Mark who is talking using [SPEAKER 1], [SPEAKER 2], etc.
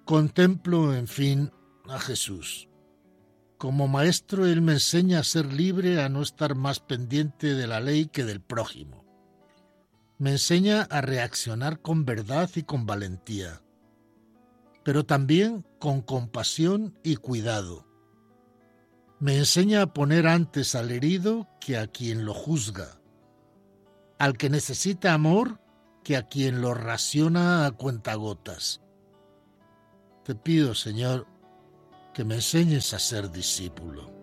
[SPEAKER 1] Contemplo, en fin, a Jesús. Como maestro, Él me enseña a ser libre, a no estar más pendiente de la ley que del prójimo. Me enseña a reaccionar con verdad y con valentía, pero también con compasión y cuidado. Me enseña a poner antes al herido que a quien lo juzga, al que necesita amor que a quien lo raciona a cuentagotas. Te pido, Señor, que me enseñes a ser discípulo.